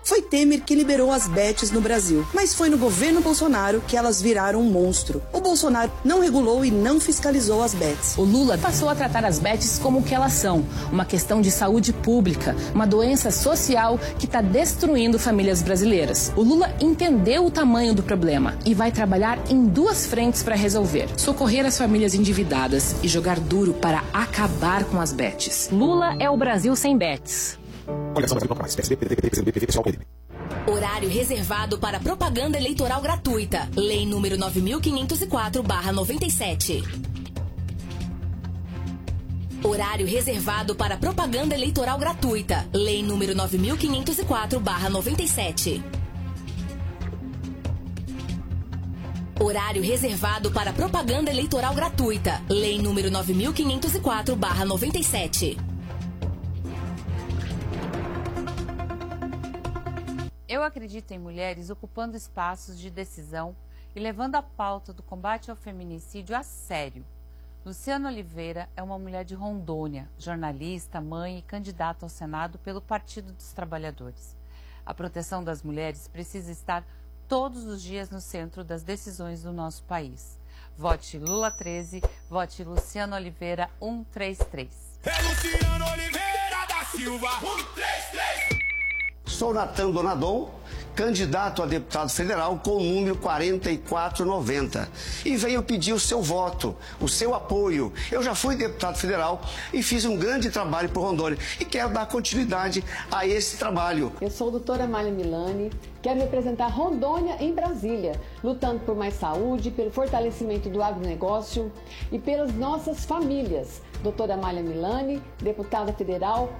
Foi Temer que liberou as bets no Brasil, mas foi no governo Bolsonaro que elas viraram um monstro. O Bolsonaro não regulou e não fiscalizou as bets. O Lula passou a tratar as bets como o que elas são, uma questão de saúde pública, uma doença social que está destruindo famílias brasileiras. O Lula entendeu o tamanho do problema e vai trabalhar em duas frentes para resolver: socorrer as famílias endividadas e jogar duro para acabar com as bets. Lula é o Brasil sem bets. Horário reservado para propaganda eleitoral gratuita. Lei número 9504/97. Horário reservado para propaganda eleitoral gratuita. Lei número 9504/97. Horário reservado para propaganda eleitoral gratuita. Lei número 9504/97. Eu acredito em mulheres ocupando espaços de decisão e levando a pauta do combate ao feminicídio a sério. Luciana Oliveira é uma mulher de Rondônia, jornalista, mãe e candidata ao Senado pelo Partido dos Trabalhadores. A proteção das mulheres precisa estar todos os dias no centro das decisões do nosso país. Vote Lula 13, vote Luciana Oliveira 133. É Luciana Oliveira da Silva 133. Sou Natan Donadon, candidato a deputado federal com o número 4490. E venho pedir o seu voto, o seu apoio. Eu já fui deputado federal e fiz um grande trabalho por Rondônia e quero dar continuidade a esse trabalho. Eu sou a doutora Amália Milani, quero representar Rondônia em Brasília, lutando por mais saúde, pelo fortalecimento do agronegócio e pelas nossas famílias. Doutora Amália Milani, deputada federal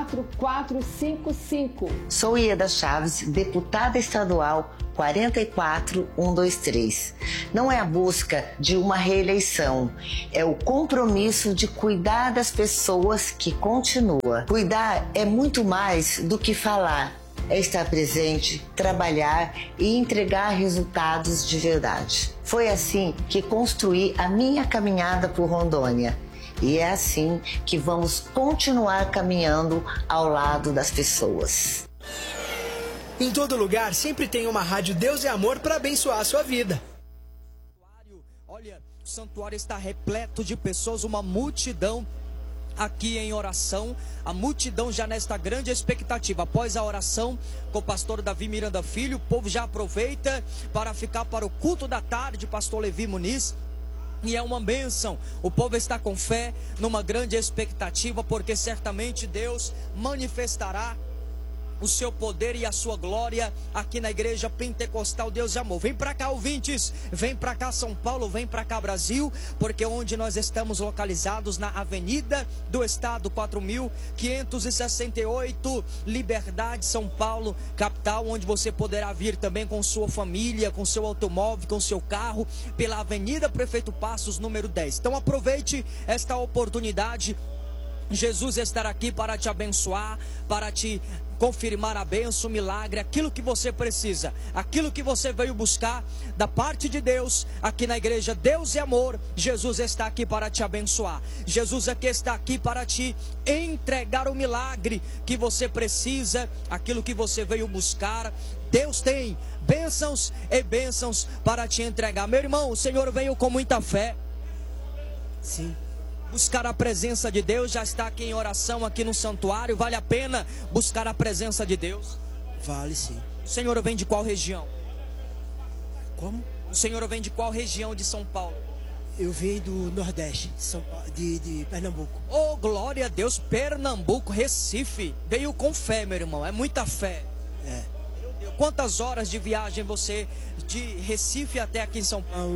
4455. Sou Ieda Chaves, deputada estadual 44123. Não é a busca de uma reeleição, é o compromisso de cuidar das pessoas que continua. Cuidar é muito mais do que falar, é estar presente, trabalhar e entregar resultados de verdade. Foi assim que construí a minha caminhada por Rondônia. E é assim que vamos continuar caminhando ao lado das pessoas. Em todo lugar sempre tem uma rádio Deus e Amor para abençoar a sua vida. Olha, o santuário está repleto de pessoas, uma multidão aqui em oração, a multidão já nesta grande expectativa. Após a oração com o pastor Davi Miranda Filho, o povo já aproveita para ficar para o culto da tarde, pastor Levi Muniz. E é uma bênção, o povo está com fé, numa grande expectativa, porque certamente Deus manifestará o seu poder e a sua glória aqui na Igreja Pentecostal Deus e Amor. Vem para cá, ouvintes, vem para cá São Paulo, vem para cá Brasil, porque onde nós estamos localizados na Avenida do Estado 4568, Liberdade, São Paulo, capital, onde você poderá vir também com sua família, com seu automóvel, com seu carro, pela Avenida Prefeito Passos, número 10. Então aproveite esta oportunidade. Jesus estará aqui para te abençoar, para te confirmar a bênção, o milagre, aquilo que você precisa, aquilo que você veio buscar da parte de Deus, aqui na Igreja Deus e Amor. Jesus está aqui para te abençoar. Jesus aqui está aqui para te entregar o milagre que você precisa, aquilo que você veio buscar. Deus tem bênçãos e bênçãos para te entregar. Meu irmão, o Senhor veio com muita fé. Sim. Buscar a presença de Deus, já está aqui em oração, aqui no santuário. Vale a pena buscar a presença de Deus? Vale sim. O Senhor vem de qual região? Como? O Senhor vem de qual região de São Paulo? Eu venho do Nordeste, de Pernambuco. Oh, glória a Deus, Pernambuco, Recife. Veio com fé, meu irmão, é muita fé. É. Meu Deus, quantas horas de viagem você, de Recife até aqui em São Paulo?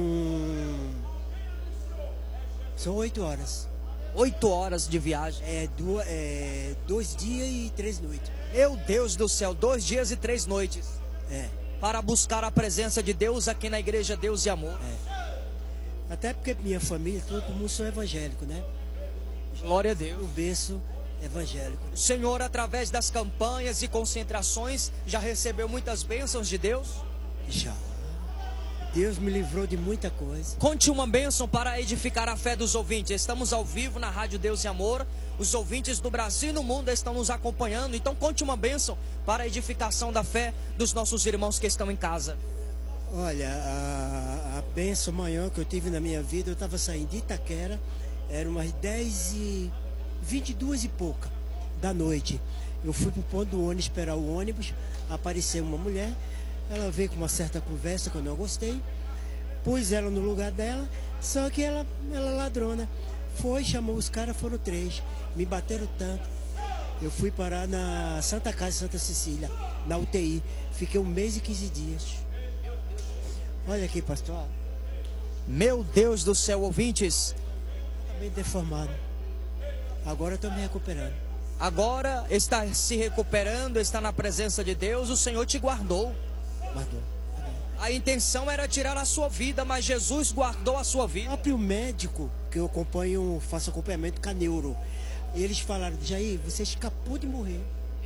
São 8 horas. 8 horas de viagem. É 2 dias e 3 noites. Meu Deus do céu, 2 dias e 3 noites. É. Para buscar a presença de Deus aqui na Igreja Deus e Amor. É. Até porque minha família, todo mundo são evangélico, né? Glória a Deus. O berço evangélico. O Senhor, através das campanhas e concentrações, já recebeu muitas bênçãos de Deus? Já. Deus me livrou de muita coisa. Conte uma bênção para edificar a fé dos ouvintes. Estamos ao vivo na Rádio Deus e Amor. Os ouvintes do Brasil e no mundo estão nos acompanhando. Então conte uma bênção para a edificação da fé dos nossos irmãos que estão em casa. Olha, a bênção maior que eu tive na minha vida, eu estava saindo de Itaquera, eram umas 22 e pouca da noite. Eu fui para o ponto do ônibus esperar o ônibus, apareceu uma mulher, ela veio com uma certa conversa que eu não gostei, pus ela no lugar dela, só que ela é ladrona. Foi, chamou os caras, foram 3, me bateram tanto. Eu fui parar na Santa Casa de Santa Cecília, na UTI, fiquei 1 mês e 15 dias. Olha aqui, pastor. Meu Deus do céu, ouvintes. Tá bem deformado. Agora eu estou me recuperando. Agora está se recuperando, está na presença de Deus. O Senhor te guardou. Guardou. A intenção era tirar a sua vida, mas Jesus guardou a sua vida. O próprio médico que eu acompanho, faço acompanhamento com a neuro, eles falaram: Jair, você escapou de morrer.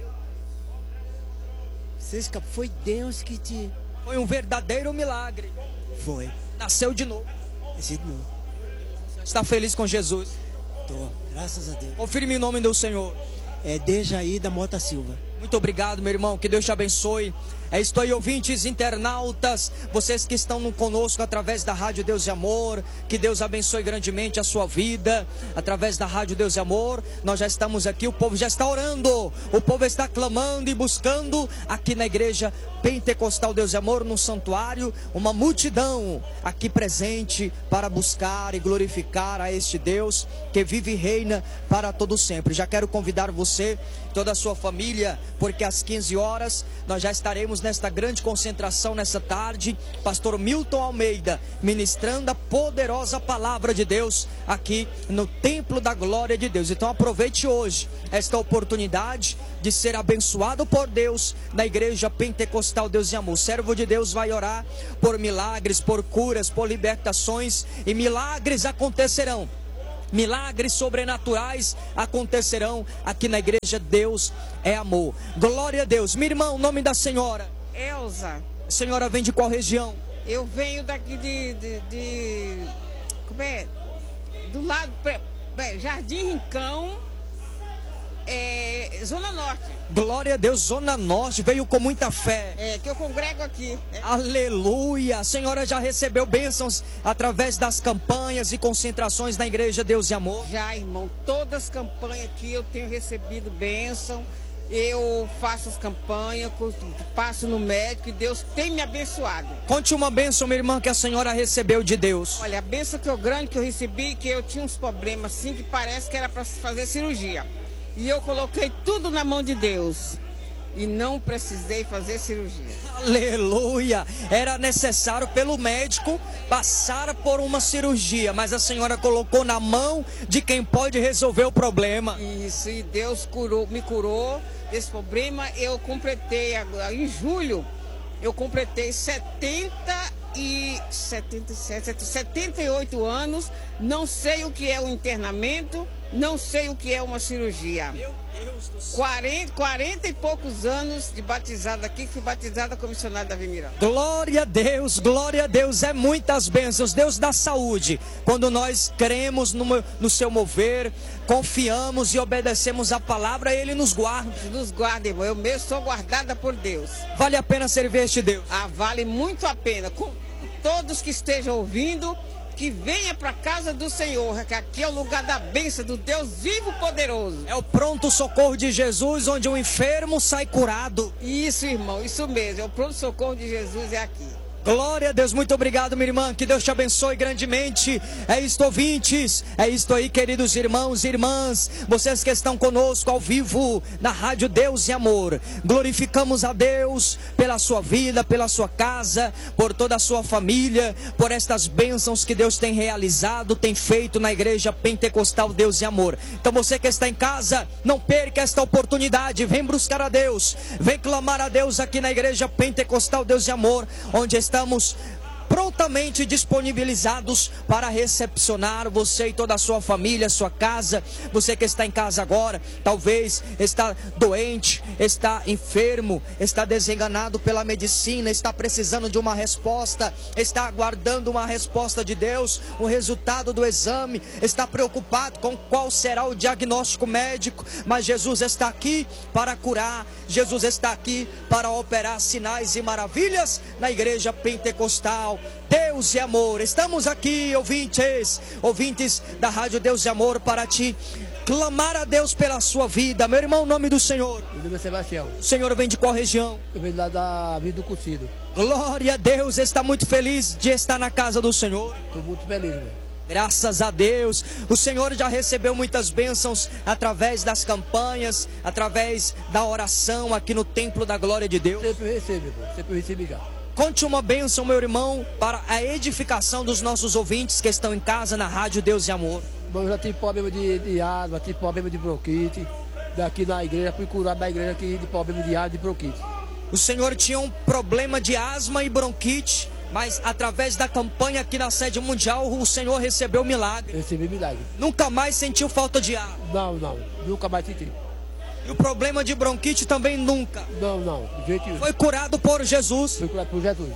Você escapou. Foi Deus que te... Foi um verdadeiro milagre. Foi. Nasceu de novo. Nasci de novo. Está feliz com Jesus? Tô, graças a Deus. Confirme em nome do Senhor. É Dejaí da Mota Silva. Muito obrigado, meu irmão. Que Deus te abençoe. Estou aí, ouvintes, internautas, vocês que estão conosco através da Rádio Deus e Amor, que Deus abençoe grandemente a sua vida, através da Rádio Deus e Amor. Nós já estamos aqui, o povo já está orando, o povo está clamando e buscando aqui na igreja Pentecostal Deus e Amor, no santuário, uma multidão aqui presente para buscar e glorificar a este Deus que vive e reina para todo sempre. Já quero convidar você, toda a sua família, porque às 15 horas nós já estaremos nesta grande concentração nessa tarde, pastor Milton Almeida ministrando a poderosa palavra de Deus aqui no Templo da Glória de Deus. Então aproveite hoje esta oportunidade de ser abençoado por Deus na igreja Pentecostal Deus e Amor. O servo de Deus vai orar por milagres, por curas, por libertações, e milagres acontecerão. Milagres sobrenaturais acontecerão aqui na igreja Deus é Amor. Glória a Deus. Minha irmã, o nome da senhora? Elza. A senhora vem de qual região? Eu venho daqui como é? Do lado, Jardim Rincão, Zona Norte. Glória a Deus, Zona Norte, veio com muita fé. Que eu congrego aqui. Aleluia, a senhora já recebeu bênçãos através das campanhas e concentrações na igreja Deus e Amor? Já, irmão, todas as campanhas aqui eu tenho recebido bênção. Eu faço as campanhas, passo no médico e Deus tem me abençoado. Conte uma bênção, minha irmã, que a senhora recebeu de Deus. Olha, a bênção grande que eu recebi, que eu tinha uns problemas assim, que parece que era para fazer cirurgia. E eu coloquei tudo na mão de Deus. E não precisei fazer cirurgia. Aleluia! Era necessário pelo médico passar por uma cirurgia, mas a senhora colocou na mão de quem pode resolver o problema. Isso, e Deus me curou desse problema. Eu completei agora, em julho, eu completei 78 anos. Não sei o que é um internamento, não sei o que é uma cirurgia. Meu Deus do céu. 40 e poucos anos de batizada aqui, fui batizada como missionária da Vimirã. Glória a Deus, é muitas bênçãos. Deus dá saúde. Quando nós cremos no seu mover, confiamos e obedecemos a palavra, Ele nos guarda. Nos guarda, irmão. Eu mesmo sou guardada por Deus. Vale a pena servir este Deus? Vale muito a pena. Com todos que estejam ouvindo, que venha para a casa do Senhor, que aqui é o lugar da bênção do Deus vivo e poderoso. É o pronto socorro de Jesus, onde o enfermo sai curado. Isso, irmão, isso mesmo. É o pronto socorro de Jesus, é aqui. Glória a Deus, muito obrigado, minha irmã, que Deus te abençoe grandemente. É isto, ouvintes, é isto aí, queridos irmãos e irmãs, vocês que estão conosco ao vivo na Rádio Deus e Amor. Glorificamos a Deus pela sua vida, pela sua casa, por toda a sua família, por estas bênçãos que Deus tem realizado, tem feito na igreja Pentecostal Deus e Amor. Então você que está em casa, não perca esta oportunidade, vem buscar a Deus, vem clamar a Deus aqui na igreja Pentecostal Deus e Amor, onde estamos prontamente disponibilizados para recepcionar você e toda a sua família, sua casa. Você que está em casa agora, talvez está doente, está enfermo, está desenganado pela medicina, está precisando de uma resposta, está aguardando uma resposta de Deus, o resultado do exame, está preocupado com qual será o diagnóstico médico, mas Jesus está aqui para curar, Jesus está aqui para operar sinais e maravilhas na igreja pentecostal. Deus e amor, estamos aqui, ouvintes da Rádio Deus e Amor, para te clamar a Deus pela sua vida. Meu irmão, em nome do Senhor. Meu nome é Sebastião. O Senhor vem de qual região? Eu venho lá da Vida do Curtido. Glória a Deus, está muito feliz de estar na casa do Senhor. Estou muito feliz, velho. Graças a Deus, o Senhor já recebeu muitas bênçãos através das campanhas, através da oração aqui no Templo da Glória de Deus. Sempre recebi já. Conte uma bênção, meu irmão, para a edificação dos nossos ouvintes que estão em casa na Rádio Deus e Amor. Bom, eu já tive problema de asma, tive problema de bronquite. Daqui na igreja, fui curado da igreja aqui de problema de asma e de bronquite. O Senhor tinha um problema de asma e bronquite, mas através da campanha aqui na sede mundial, o Senhor recebeu milagre. Recebi milagre. Nunca mais sentiu falta de ar? Não, nunca mais senti. E o problema de bronquite também nunca? Não, de jeito nenhum. Foi curado por Jesus? Foi curado por Jesus.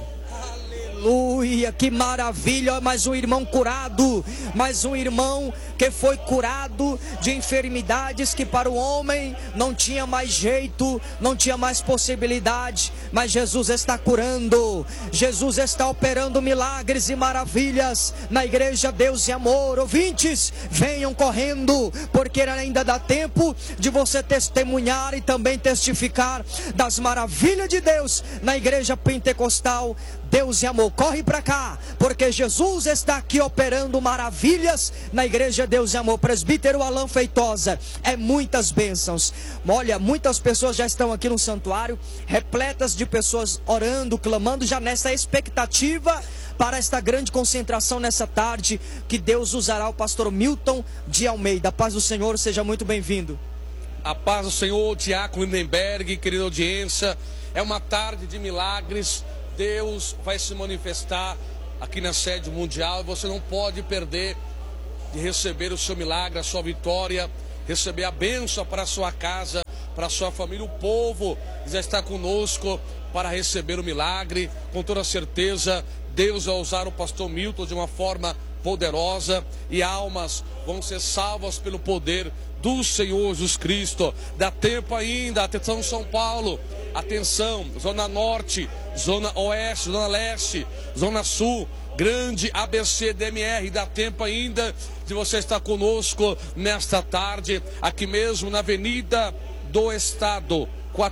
Aleluia, que maravilha, mais um irmão curado, mais um irmão que foi curado de enfermidades que para o homem não tinha mais jeito, não tinha mais possibilidade, mas Jesus está curando, Jesus está operando milagres e maravilhas na igreja Deus e Amor. Ouvintes, venham correndo, porque ainda dá tempo de você testemunhar e também testificar das maravilhas de Deus na igreja pentecostal Deus e Amor. Corre para cá, porque Jesus está aqui operando maravilhas na igreja Deus e Amor. Presbítero Alain Feitosa, é muitas bênçãos. Olha, muitas pessoas já estão aqui no santuário, repletas de pessoas orando, clamando, já nessa expectativa para esta grande concentração nessa tarde, que Deus usará o pastor Milton de Almeida. A paz do Senhor, seja muito bem-vindo. A paz do Senhor, Diácono Lindenberg, querida audiência. É uma tarde de milagres. Deus vai se manifestar aqui na sede mundial e você não pode perder de receber o seu milagre, a sua vitória, receber a bênção para a sua casa, para a sua família. O povo já está conosco para receber o milagre. Com toda certeza, Deus vai usar o pastor Milton de uma forma poderosa e almas vão ser salvas pelo poder do Senhor Jesus Cristo. Dá tempo ainda, atenção São Paulo, atenção, Zona Norte, Zona Oeste, Zona Leste, Zona Sul, grande ABC DMR, dá tempo ainda de você estar conosco nesta tarde, aqui mesmo na Avenida do Estado,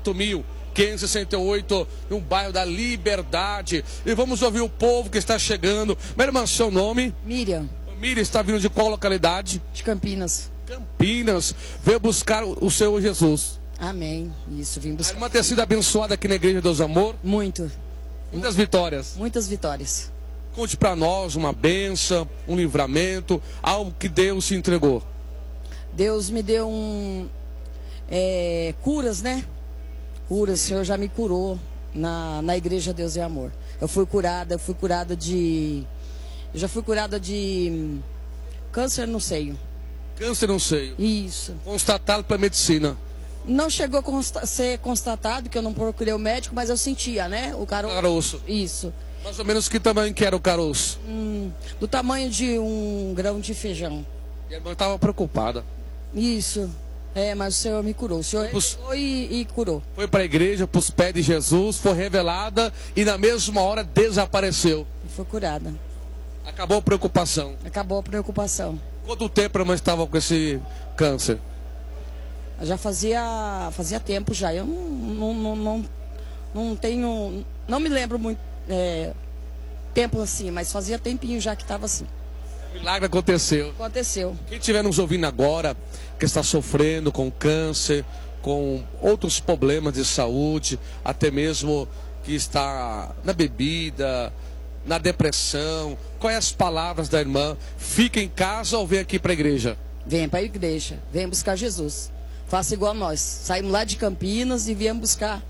4.568, no bairro da Liberdade. E vamos ouvir o povo que está chegando. Minha irmã, seu nome? Miriam. Miriam, está vindo de qual localidade? De Campinas. Campinas, veio buscar o Senhor Jesus. Amém, isso, vim buscar. A irmã ter sido abençoada aqui na Igreja Deus Amor? Muito. Muitas vitórias? Muitas vitórias. Conte para nós uma bênção, um livramento, algo que Deus te entregou. Deus me deu curas, né? Curas, o Senhor já me curou na Igreja Deus e Amor. Eu já fui curada de câncer no seio. Câncer no seio? Isso. Constatado pela medicina? Não chegou a ser constatado, que eu não procurei o médico, mas eu sentia, né? O caroço. Caroço. Isso. Mais ou menos que tamanho que era o caroço? Do tamanho de um grão de feijão. E a irmã estava preocupada. Isso. Mas o Senhor me curou. O Senhor foi e curou. Foi para a igreja, para os pés de Jesus, foi revelada e na mesma hora desapareceu. Foi curada. Acabou a preocupação. Acabou a preocupação. Quanto tempo a irmã estava com esse câncer? Já fazia tempo já. Eu não tenho, não me lembro muito tempo assim, mas fazia tempinho já que estava assim. O milagre aconteceu. Aconteceu. Quem estiver nos ouvindo agora, que está sofrendo com câncer, com outros problemas de saúde, até mesmo que está na bebida, na depressão, quais as palavras da irmã? Fica em casa ou vem aqui para a igreja? Vem para a igreja, vem buscar Jesus. Faça igual a nós. Saímos lá de Campinas e viemos buscar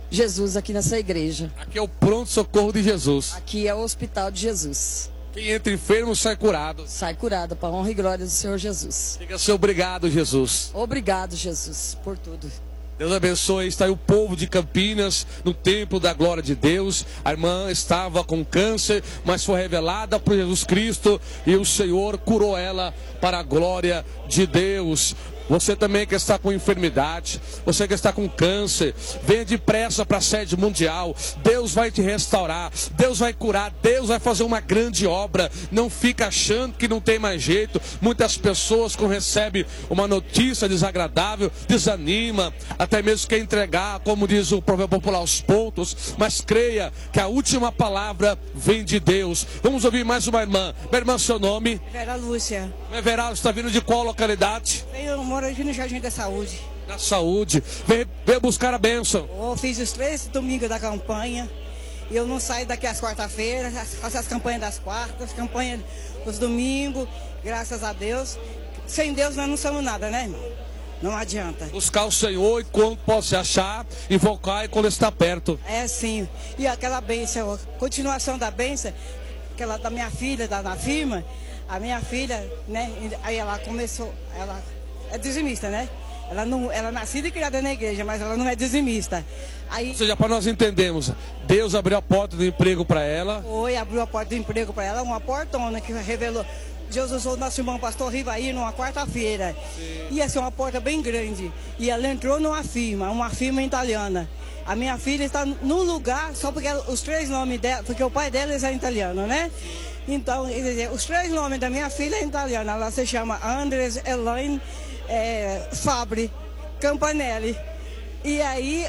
Jesus aqui nessa igreja. Aqui é o pronto-socorro de Jesus. Aqui é o Hospital de Jesus. Quem entra enfermo sai curado. Sai curado, para a honra e glória do Senhor Jesus. Diga assim, obrigado, Jesus. Obrigado, Jesus, por tudo. Deus abençoe. Está aí o povo de Campinas no templo da glória de Deus. A irmã estava com câncer, mas foi revelada por Jesus Cristo e o Senhor curou ela para a glória de Deus. Você também que está com enfermidade, você que está com câncer, venha depressa para a sede mundial. Deus vai te restaurar, Deus vai curar, Deus vai fazer uma grande obra. Não fica achando que não tem mais jeito. Muitas pessoas, quando recebem uma notícia desagradável, desanima, até mesmo quer entregar, como diz o provérbio popular, aos pontos. Mas creia que a última palavra vem de Deus. Vamos ouvir mais uma irmã. Minha irmã, seu nome? Vera Lúcia. Minha Vera, está vindo de qual localidade? Eu moro aqui no Jardim da Saúde. Na saúde. Vem buscar a bênção. Eu fiz os 3 domingos da campanha. E eu não saio daqui às quarta-feiras. Faço as campanhas das quartas, campanhas dos domingos. Graças a Deus. Sem Deus nós não somos nada, né, irmão? Não adianta. Buscar o Senhor e quando pode se achar, invocar e quando está perto. É sim. E aquela bênção, continuação da bênção, aquela da minha filha, na firma. A minha filha, né? Aí ela começou, ela é dizimista, né? Ela é nascida e criada na igreja, mas ela não é dizimista. Aí, ou seja, para nós entendermos, Deus abriu a porta do emprego para ela. Abriu a porta do emprego para ela, uma portona que revelou. Deus usou o nosso irmão pastor Rivaí numa quarta-feira. Ia ser uma porta bem grande. E ela entrou uma firma italiana. A minha filha está num lugar, só porque os 3 nomes dela, porque o pai dela é italiano, né? Então, os 3 nomes da minha filha é italiana. Ela se chama Andres Elaine Fabri Campanelli. E aí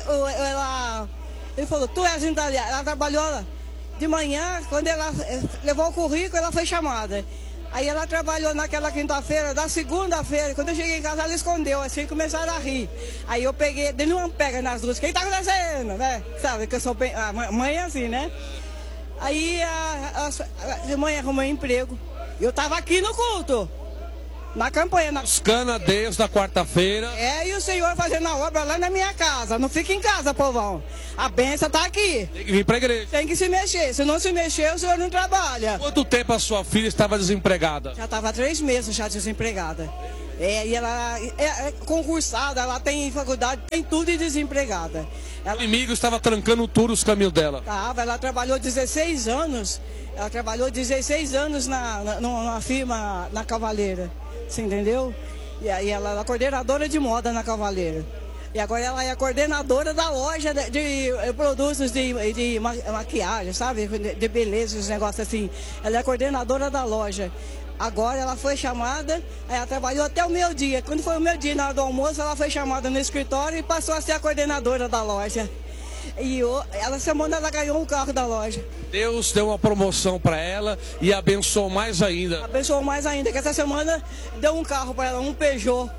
ele falou, tu és italiana. Ela trabalhou lá de manhã, quando ela levou o currículo, ela foi chamada. Aí ela trabalhou naquela quinta-feira, da segunda-feira, quando eu cheguei em casa ela escondeu, assim, começaram a rir. Aí eu peguei, dei uma pega nas duas, o que tá acontecendo, né? Sabe, que eu sou bem, a mãe é assim, né? Aí a mãe arrumou emprego, eu tava aqui no culto. Na campanha. Buscando a Deus na quarta-feira. E o Senhor fazendo a obra lá na minha casa. Não fica em casa, povão. A bênção tá aqui. Tem que vir pra igreja. Tem que se mexer. Se não se mexer, o Senhor não trabalha. Quanto tempo a sua filha estava desempregada? Já estava 3 meses já desempregada. E ela é concursada, ela tem faculdade, tem tudo e desempregada. O inimigo estava trancando tudo os caminhos dela. Ela trabalhou 16 anos. Ela trabalhou 16 anos numa firma na Cavaleira. Você entendeu? E aí ela é coordenadora de moda na Cavaleira. E agora ela é a coordenadora da loja de produtos de maquiagem, sabe? De beleza, os negócios assim. Ela é a coordenadora da loja. Agora ela foi chamada, ela trabalhou até o meio-dia. Quando foi o meio-dia, na hora do almoço, ela foi chamada no escritório e passou a ser a coordenadora da loja. E ela semana ela ganhou um carro da loja. Deus deu uma promoção para ela e abençoou mais ainda. Abençoou mais ainda, que essa semana deu um carro para ela, um Peugeot.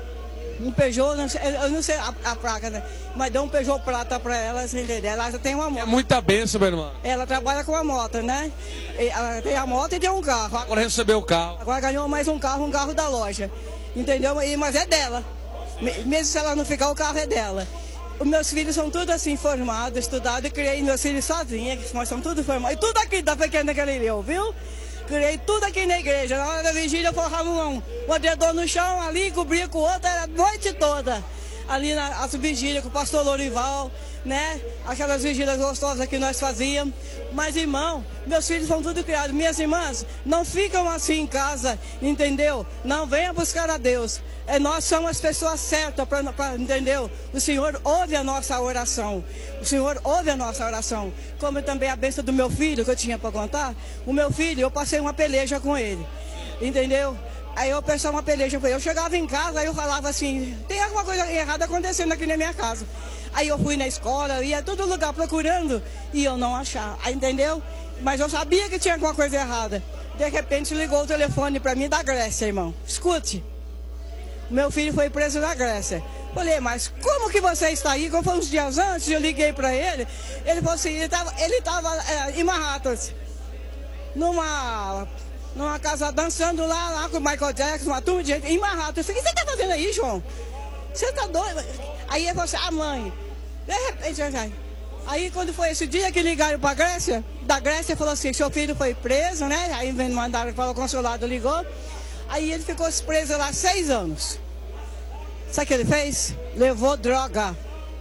Um Peugeot, eu não sei a placa, né? Mas deu um Peugeot prata para ela, assim, ela já tem uma moto. É muita bênção, minha irmã. Ela trabalha com a moto, né? Ela tem a moto e tem um carro. Agora recebeu o carro. Agora ganhou mais um carro da loja. Entendeu? Mas é dela. Mesmo se ela não ficar, o carro é dela. Os meus filhos são todos assim, formados, estudados. Eu criei meus filhos sozinha, nós somos todos formados. E tudo aqui da Pequena Galileu, viu? Criei tudo aqui na igreja. Na hora da vigília eu forrava um edredom no chão ali, cobria com o outro, era a noite toda. Ali nas vigílias com o pastor Lorival, né? Aquelas vigílias gostosas que nós fazíamos. Mas, irmão, meus filhos são tudo criados. Minhas irmãs não ficam assim em casa, entendeu? Não venham buscar a Deus. Nós somos as pessoas certas, entendeu? O Senhor ouve a nossa oração. O Senhor ouve a nossa oração. Como também a bênção do meu filho, que eu tinha para contar. O meu filho, eu passei uma peleja com ele, entendeu? Aí eu passei uma peleja com ele. Eu chegava em casa, aí eu falava assim, tem alguma coisa errada acontecendo aqui na minha casa. Aí eu fui na escola, eu ia a todo lugar procurando e eu não achava, entendeu? Mas eu sabia que tinha alguma coisa errada. De repente ligou o telefone para mim da Grécia, irmão. Escute. Meu filho foi preso na Grécia. Falei, mas como que você está aí? Como foi uns dias antes, eu liguei para ele. Ele falou assim, ele estava em Marratas, numa casa dançando lá com o Michael Jackson, uma turma de gente, em Marratas. Eu falei, o que você está fazendo aí, João? Você está doido? Aí ele falou assim, mãe, de repente, Aí quando foi esse dia que ligaram para a Grécia, da Grécia falou assim, seu filho foi preso, né? Aí mandaram para o consulado, ligou. Aí ele ficou preso lá 6 anos. Sabe o que ele fez? Levou droga.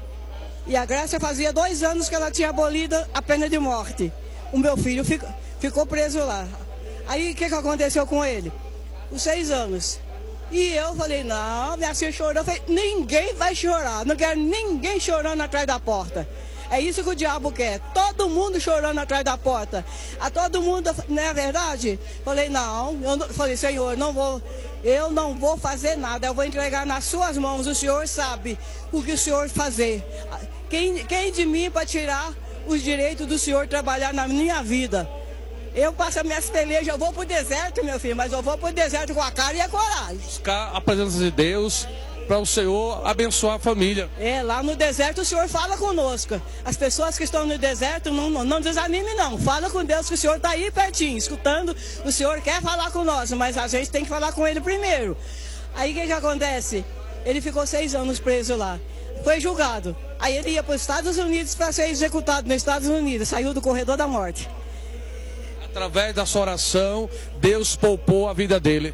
E a Grécia fazia 2 anos que ela tinha abolido a pena de morte. O meu filho ficou preso lá. Aí o que aconteceu com ele? Os 6 anos. E eu falei, não, minha filha chorou. Eu falei, ninguém vai chorar. Não quero ninguém chorando atrás da porta. É isso que o diabo quer. Todo mundo chorando atrás da porta. A todo mundo, não é verdade? Falei, não. Falei, Senhor, eu não vou fazer nada. Eu vou entregar nas suas mãos. O Senhor sabe o que o Senhor fazer. Quem de mim para tirar os direitos do Senhor trabalhar na minha vida? Eu passo as minhas pelejas, eu vou pro deserto, meu filho, mas eu vou pro deserto com a cara e a coragem. Buscar a presença de Deus para o Senhor abençoar a família. Lá no deserto o Senhor fala conosco. As pessoas que estão no deserto não desanime não. Fala com Deus que o Senhor está aí pertinho, escutando. O Senhor quer falar com nós, mas a gente tem que falar com Ele primeiro. Aí o que acontece? Ele ficou 6 anos preso lá. Foi julgado. Aí ele ia para os Estados Unidos para ser executado nos Estados Unidos. Saiu do corredor da morte. Através da sua oração, Deus poupou a vida dele.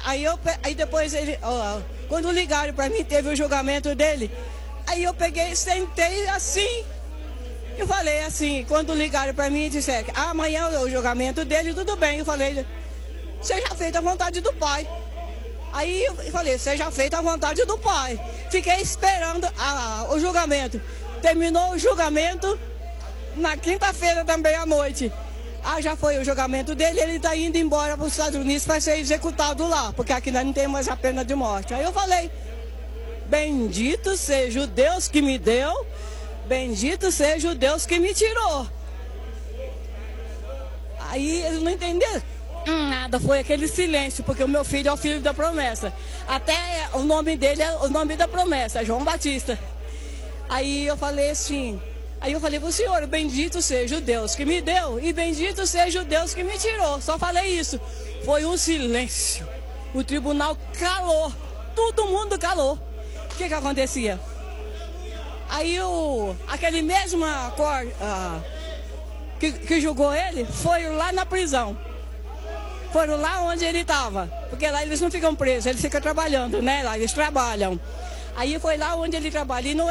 Aí depois ele, quando ligaram para mim, teve o julgamento dele. Aí eu peguei, sentei assim. Eu falei assim, quando ligaram para mim, disseram, amanhã é o julgamento dele, tudo bem. Eu falei, seja feita a vontade do Pai. Aí eu falei, seja feita a vontade do Pai. Fiquei esperando o julgamento. Terminou o julgamento na quinta-feira também à noite. Já foi o julgamento dele, ele está indo embora para os Estados Unidos para ser executado lá, porque aqui nós não temos mais a pena de morte. Aí eu falei, bendito seja o Deus que me deu, bendito seja o Deus que me tirou. Aí eles não entenderam nada, foi aquele silêncio, porque o meu filho é o filho da promessa. Até o nome dele é o nome da promessa, João Batista. Aí eu falei assim... Aí eu falei para o Senhor, bendito seja o Deus que me deu e bendito seja o Deus que me tirou. Só falei isso. Foi um silêncio. O tribunal calou. Todo mundo calou. O que acontecia? Aí aquele mesmo que julgou ele, foi lá na prisão. Foram lá onde ele estava. Porque lá eles não ficam presos, eles ficam trabalhando, né? Lá eles trabalham. Aí foi lá onde ele trabalha. E não